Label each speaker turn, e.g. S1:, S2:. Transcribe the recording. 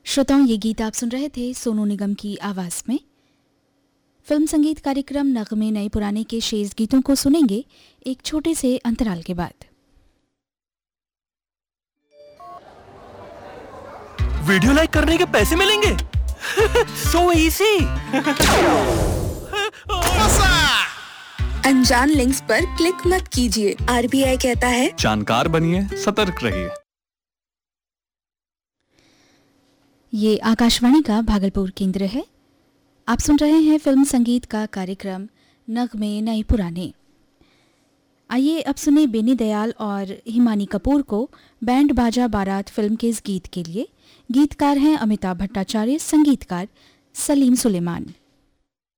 S1: श्रोताओं, ये गीत आप सुन रहे थे सोनू निगम की आवाज में। फिल्म संगीत कार्यक्रम नगमे नए पुराने के शेष गीतों को सुनेंगे एक छोटे से अंतराल के बाद।
S2: वीडियो लाइक करने के पैसे मिलेंगे। So easy.
S3: अनजान लिंक्स पर क्लिक मत कीजिए। आरबीआई कहता है
S4: जानकार बनिए, सतर्क रहिए।
S1: ये आकाशवाणी का भागलपुर केंद्र है। आप सुन रहे हैं फिल्म संगीत का कार्यक्रम नगमे नए पुराने। आइए अब सुने बेनी दयाल और हिमानी कपूर को बैंड बाजा बारात फिल्म के इस गीत के लिए। गीतकार हैं अमिताभ भट्टाचार्य, संगीतकार सलीम सुलेमान।